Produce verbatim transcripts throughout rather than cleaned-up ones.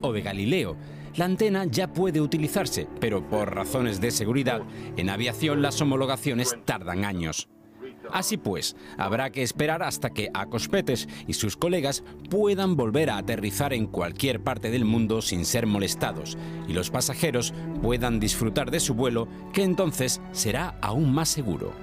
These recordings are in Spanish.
o de Galileo. La antena ya puede utilizarse, pero por razones de seguridad, en aviación las homologaciones tardan años. Así pues, habrá que esperar hasta que Acospetez y sus colegas puedan volver a aterrizar en cualquier parte del mundo sin ser molestados y los pasajeros puedan disfrutar de su vuelo, que entonces será aún más seguro.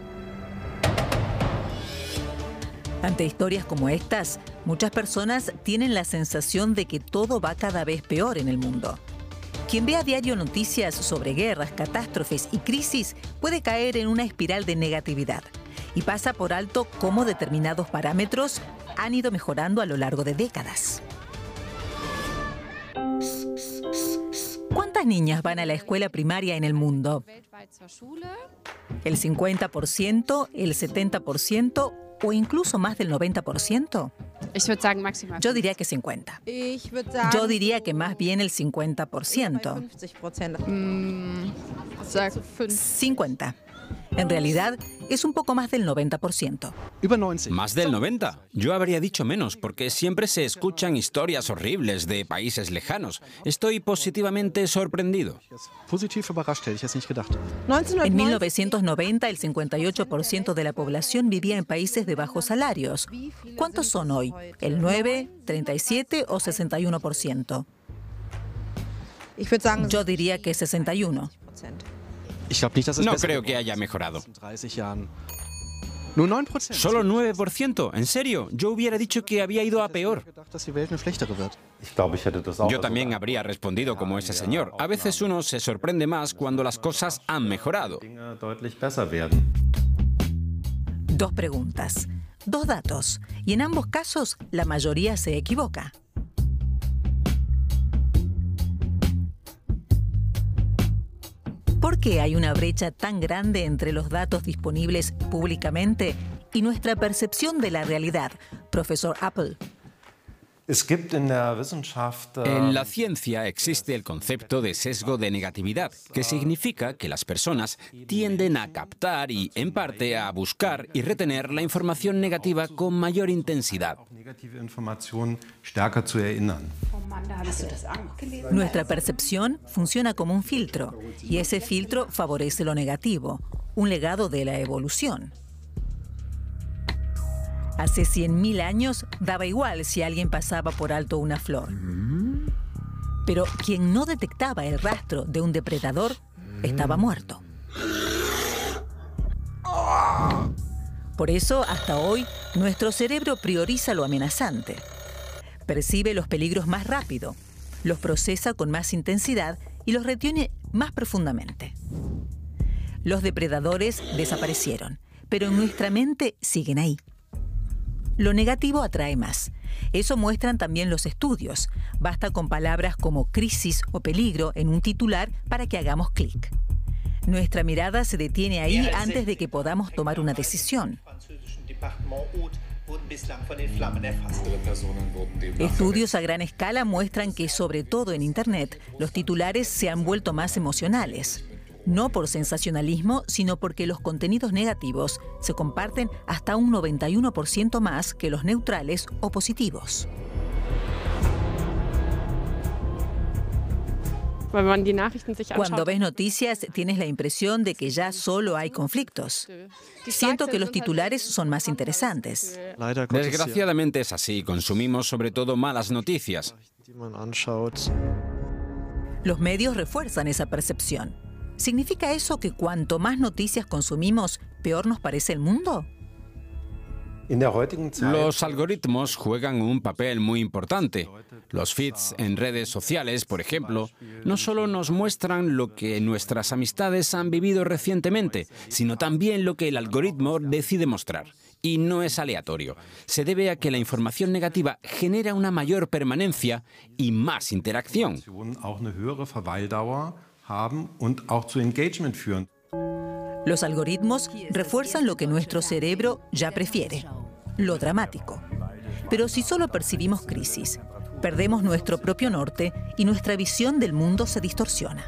Ante historias como estas, muchas personas tienen la sensación de que todo va cada vez peor en el mundo. Quien ve a diario noticias sobre guerras, catástrofes y crisis puede caer en una espiral de negatividad y pasa por alto cómo determinados parámetros han ido mejorando a lo largo de décadas. ¿Cuántas niñas van a la escuela primaria en el mundo? ¿El cincuenta por ciento, el setenta por ciento o incluso más del noventa por ciento? Yo diría que cincuenta. Yo diría que más bien el cincuenta por ciento. cincuenta. En realidad, es un poco más del noventa por ciento. ¿Más del noventa? Yo habría dicho menos, porque siempre se escuchan historias horribles de países lejanos. Estoy positivamente sorprendido. En mil novecientos noventa, el cincuenta y ocho por ciento de la población vivía en países de bajos salarios. ¿Cuántos son hoy? ¿El nueve, treinta y siete o sesenta y uno por ciento? Yo diría que sesenta y uno. No creo que haya mejorado. ¿Solo nueve por ciento? ¿En serio? Yo hubiera dicho que había ido a peor. Yo también habría respondido como ese señor. A veces uno se sorprende más cuando las cosas han mejorado. Dos preguntas, dos datos, y en ambos casos la mayoría se equivoca. ¿Por qué hay una brecha tan grande entre los datos disponibles públicamente y nuestra percepción de la realidad, profesor Appel? En la ciencia existe el concepto de sesgo de negatividad, que significa que las personas tienden a captar y, en parte, a buscar y retener la información negativa con mayor intensidad. Nuestra percepción funciona como un filtro, y ese filtro favorece lo negativo, un legado de la evolución. Hace cien mil años daba igual si alguien pasaba por alto una flor. Pero quien no detectaba el rastro de un depredador estaba muerto. Por eso, hasta hoy, nuestro cerebro prioriza lo amenazante. Percibe los peligros más rápido, los procesa con más intensidad y los retiene más profundamente. Los depredadores desaparecieron, pero en nuestra mente siguen ahí. Lo negativo atrae más. Eso muestran también los estudios. Basta con palabras como crisis o peligro en un titular para que hagamos clic. Nuestra mirada se detiene ahí antes de que podamos tomar una decisión. Estudios a gran escala muestran que, sobre todo en Internet, los titulares se han vuelto más emocionales. No por sensacionalismo, sino porque los contenidos negativos se comparten hasta un noventa y uno por ciento más que los neutrales o positivos. Cuando ves noticias, tienes la impresión de que ya solo hay conflictos. Siento que los titulares son más interesantes. Desgraciadamente es así. Consumimos sobre todo malas noticias. Los medios refuerzan esa percepción. ¿Significa eso que cuanto más noticias consumimos, peor nos parece el mundo? Los algoritmos juegan un papel muy importante. Los feeds en redes sociales, por ejemplo, no solo nos muestran lo que nuestras amistades han vivido recientemente, sino también lo que el algoritmo decide mostrar. Y no es aleatorio. Se debe a que la información negativa genera una mayor permanencia y más interacción. Los algoritmos refuerzan lo que nuestro cerebro ya prefiere, lo dramático. Pero si solo percibimos crisis, perdemos nuestro propio norte y nuestra visión del mundo se distorsiona.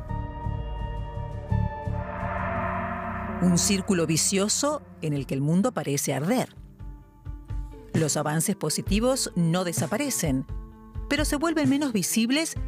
Un círculo vicioso en el que el mundo parece arder. Los avances positivos no desaparecen, pero se vuelven menos visibles